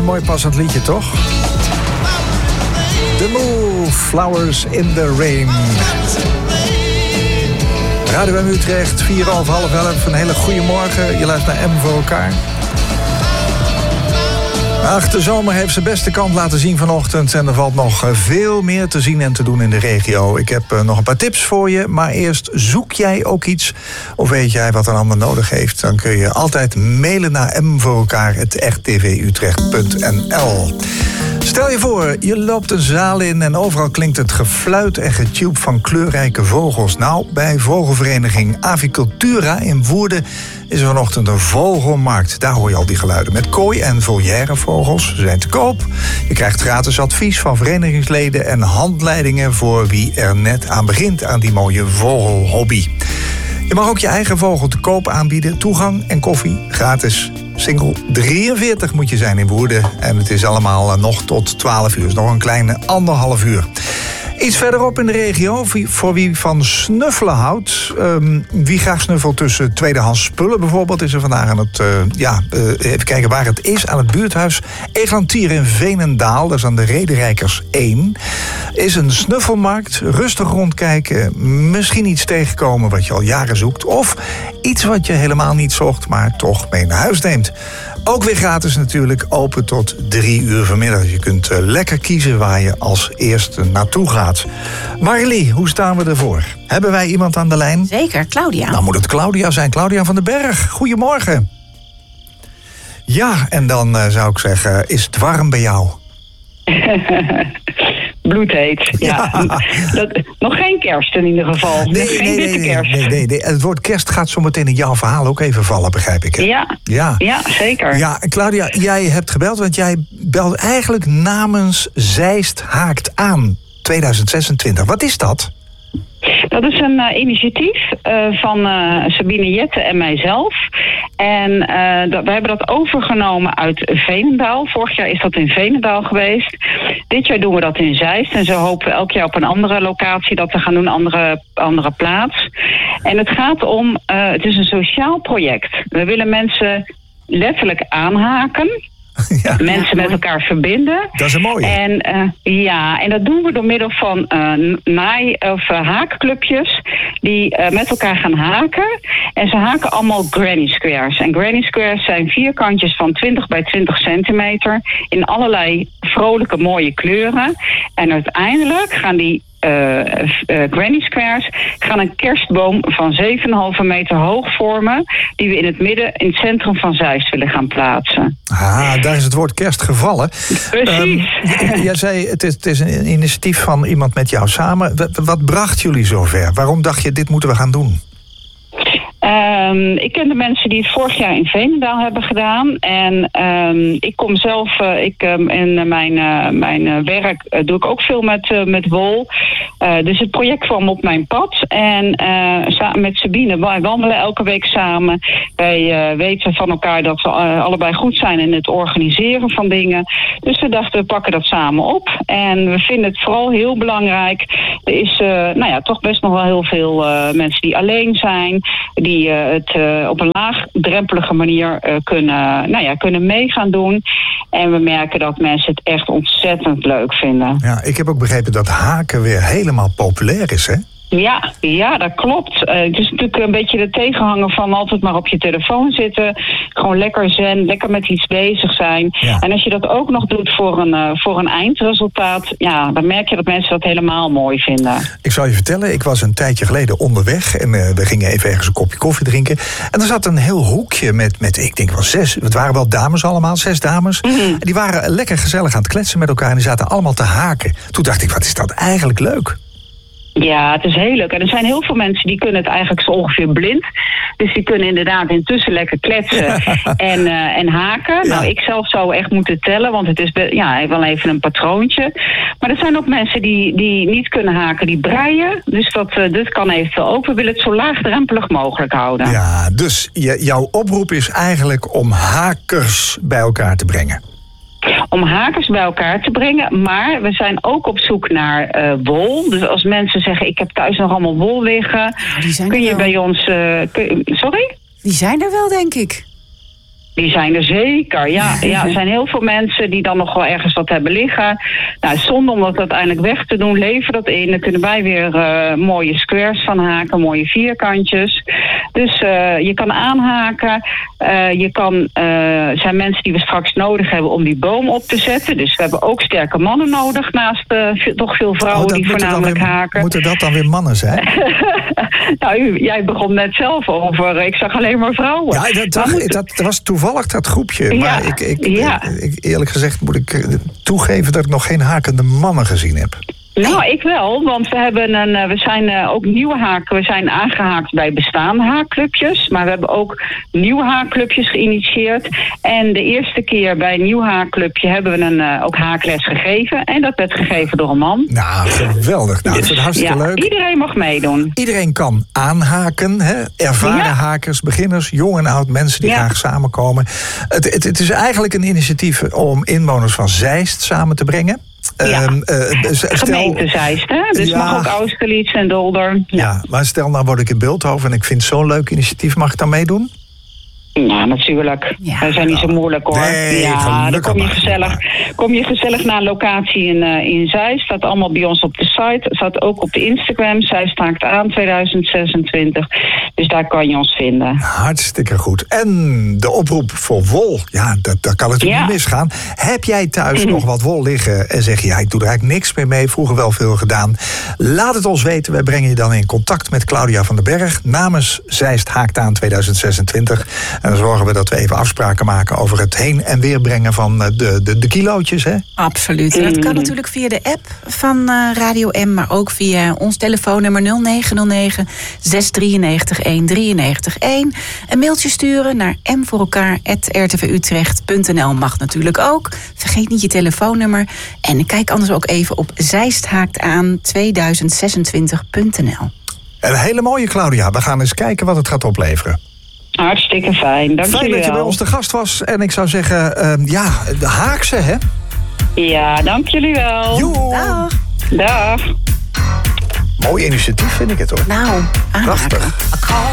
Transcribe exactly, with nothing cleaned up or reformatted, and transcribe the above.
een mooi passend liedje, toch? The Move, Flowers in the Rain. Radio M Utrecht, vier half half elf. Een hele goede morgen. Je luistert naar M voor elkaar. Ach, de zomer heeft zijn beste kant laten zien vanochtend. En er valt nog veel meer te zien en te doen in de regio. Ik heb uh, nog een paar tips voor je. Maar eerst, zoek jij ook iets? Of weet jij wat een ander nodig heeft? Dan kun je altijd mailen naar m voor elkaar apenstaartje r t v utrecht punt n l. Stel je voor, je loopt een zaal in en overal klinkt het gefluit en getjoep van kleurrijke vogels. Nou, bij vogelvereniging Avicultura in Woerden is er vanochtend een vogelmarkt. Daar hoor je al die geluiden met kooi- en volièrevogels. Ze zijn te koop. Je krijgt gratis advies van verenigingsleden en handleidingen voor wie er net aan begint aan die mooie vogelhobby. Je mag ook je eigen vogel te koop aanbieden. Toegang en koffie gratis. Single drieënveertig moet je zijn in Woerden. En het is allemaal nog tot twaalf uur. Dus nog een kleine anderhalf uur. Iets verderop in de regio, voor wie van snuffelen houdt. Um, wie graag snuffelt tussen tweedehands spullen bijvoorbeeld, is er vandaag aan het, uh, ja, uh, even kijken waar het is, aan het buurthuis Eglantier in Veenendaal, dat is aan de Rederijkers één. Is een snuffelmarkt, rustig rondkijken, misschien iets tegenkomen wat je al jaren zoekt, of iets wat je helemaal niet zocht, maar toch mee naar huis neemt. Ook weer gratis natuurlijk, open tot drie uur vanmiddag. Je kunt uh, lekker kiezen waar je als eerste naartoe gaat. Marlie, hoe staan we ervoor? Hebben wij iemand aan de lijn? Zeker, Claudia. Dan moet het Claudia zijn. Claudia van den Berg, goedemorgen. Ja, en dan uh, zou ik zeggen, is het warm bij jou? Bloedheet, ja. ja. Dat, nog geen kerst in ieder geval. Nee, geen nee, witte nee, kerst. Nee, nee, nee. Het woord kerst gaat zo meteen in jouw verhaal ook even vallen, begrijp ik. Hè? Ja, ja, ja, zeker. Ja, Claudia, jij hebt gebeld, want jij belt eigenlijk namens Zeist Haakt Aan tweeduizend zesentwintig. Wat is dat? Dat is een uh, initiatief uh, van uh, Sabine Jette en mijzelf. En uh, dat, we hebben dat overgenomen uit Veenendaal. Vorig jaar is dat in Veenendaal geweest. Dit jaar doen we dat in Zeist. En zo hopen we elk jaar op een andere locatie dat te gaan doen, een andere, andere plaats. En het gaat om, uh, het is een sociaal project. We willen mensen letterlijk aanhaken. Ja. Mensen met elkaar verbinden. Dat is een mooie. En, uh, ja, en dat doen we door middel van uh, naai- of uh, haakclubjes die uh, met elkaar gaan haken. En ze haken allemaal granny squares. En granny squares zijn vierkantjes van twintig bij twintig centimeter in allerlei vrolijke mooie kleuren. En uiteindelijk gaan die Uh, uh, granny squares gaan een kerstboom van zeven komma vijf meter hoog vormen, die we in het midden, in het centrum van Zeist willen gaan plaatsen. Ah, daar is het woord kerst gevallen. Precies. Um, jij zei, het is, het is een initiatief van iemand met jou samen. Wat, wat bracht jullie zover? Waarom dacht je, dit moeten we gaan doen? Um, ik ken de mensen die het vorig jaar in Veenendaal hebben gedaan. En um, ik kom zelf, uh, ik, um, in mijn, uh, mijn uh, werk uh, doe ik ook veel met, uh, met wol. Uh, dus het project kwam op mijn pad. En uh, samen met Sabine, wij wandelen elke week samen. Wij uh, weten van elkaar dat we uh, allebei goed zijn in het organiseren van dingen. Dus we dachten, we pakken dat samen op. En we vinden het vooral heel belangrijk. Er is uh, nou ja, toch best nog wel heel veel uh, mensen die alleen zijn, die die uh, het uh, op een laagdrempelige manier uh, kunnen, nou ja, kunnen mee gaan doen. En we merken dat mensen het echt ontzettend leuk vinden. Ja, ik heb ook begrepen dat haken weer helemaal populair is, hè? Ja, ja, dat klopt. Uh, het is natuurlijk een beetje de tegenhanger van altijd maar op je telefoon zitten. Gewoon lekker zen, lekker met iets bezig zijn. Ja. En als je dat ook nog doet voor een, uh, voor een eindresultaat, ja, dan merk je dat mensen dat helemaal mooi vinden. Ik zal je vertellen, ik was een tijdje geleden onderweg en uh, we gingen even ergens een kopje koffie drinken. En er zat een heel hoekje met, met ik denk wel zes, het waren wel dames allemaal, zes dames. Mm-hmm. En die waren lekker gezellig aan het kletsen met elkaar en die zaten allemaal te haken. Toen dacht ik, wat is dat eigenlijk leuk? Ja, het is heel leuk. En er zijn heel veel mensen die kunnen het eigenlijk zo ongeveer blind. Dus die kunnen inderdaad intussen lekker kletsen en, uh, en haken. Ja. Nou, ik zelf zou echt moeten tellen, want het is be- ja, wel even een patroontje. Maar er zijn ook mensen die, die niet kunnen haken, die breien. Dus dat, uh, dat kan eventueel ook. We willen het zo laagdrempelig mogelijk houden. Ja, dus je, jouw oproep is eigenlijk om hakers bij elkaar te brengen. Om hakers bij elkaar te brengen. Maar we zijn ook op zoek naar uh, wol. Dus als mensen zeggen, ik heb thuis nog allemaal wol liggen. Die zijn kun je wel. bij ons... Uh, kun, sorry? Die zijn er wel, denk ik. Die zijn er zeker, ja. ja. Er zijn heel veel mensen die dan nog wel ergens wat hebben liggen. Nou, zonde om dat uiteindelijk weg te doen, lever dat in. Dan kunnen wij weer uh, mooie squares van haken, mooie vierkantjes. Dus uh, je kan aanhaken. Uh, je kan, uh, zijn mensen die we straks nodig hebben om die boom op te zetten. Dus we hebben ook sterke mannen nodig naast uh, toch veel vrouwen oh, die voornamelijk weer, haken. Moeten dat dan weer mannen zijn? Nou, u, jij begon net zelf over. Ik zag alleen maar vrouwen. Ja, dat, dat, moet... dat was toevallig dat groepje. Ja, maar ik, ik, ja. ik, eerlijk gezegd moet ik toegeven dat ik nog geen hakende mannen gezien heb. Nou, ik wel, want we hebben een, we zijn uh, ook nieuwe haken. We zijn aangehaakt bij bestaande haakclubjes, maar we hebben ook nieuwe haakclubjes geïnitieerd. En de eerste keer bij een nieuw haakclubje hebben we een, uh, ook haakles gegeven. En dat werd gegeven door een man. Nou, geweldig. Nou, dat is hartstikke ja, leuk. Iedereen mag meedoen. Iedereen kan aanhaken, hè? Ervaren ja. hakers, beginners, jong en oud, mensen die ja. graag samenkomen. Het, het, het is eigenlijk een initiatief om inwoners van Zeist samen te brengen. Ja, um, uh, stel, gemeente Zeist, hè? Dus ja, mag ook Austerlitz en Dolder. Ja. ja, maar stel nou word ik in Bulthoven en ik vind zo'n leuk initiatief, mag ik dan meedoen? Ja, natuurlijk. Ja. We zijn niet zo moeilijk hoor. Nee, ja, dan kom je gezellig, kom je gezellig naar een locatie in, uh, in Zeist. Staat allemaal bij ons op de site. Staat ook op de Instagram. Zeist haakt aan tweeduizend zesentwintig. Dus daar kan je ons vinden. Hartstikke goed. En de oproep voor wol. Ja, dat, dat kan natuurlijk ja. niet misgaan. Heb jij thuis mm-hmm. nog wat wol liggen en zeg je, ja, ik doe er eigenlijk niks meer mee. Vroeger wel veel gedaan. Laat het ons weten. Wij brengen je dan in contact met Claudia van den Berg namens Zeist haakt aan tweeduizend zesentwintig. En dan zorgen we dat we even afspraken maken over het heen en weer brengen van de, de, de kilootjes, hè? Absoluut. En dat kan natuurlijk via de app van uh, Radio M, maar ook via ons telefoonnummer nul negen nul negen zes drie negen een drie negen een. Een mailtje sturen naar m voor elkaar apenstaartje r t v utrecht punt n l mag natuurlijk ook. Vergeet niet je telefoonnummer. En kijk anders ook even op zeist haakt aan tweeduizend zesentwintig punt n l. Een hele mooie, Claudia. We gaan eens kijken wat het gaat opleveren. Hartstikke fijn, dank Fijn jullie dat je wel. bij ons te gast was. En ik zou zeggen, uh, ja, de Haakse, hè? Ja, dank jullie wel. Joe. Dag. Dag. Mooi initiatief vind ik het, hoor. Nou, prachtig.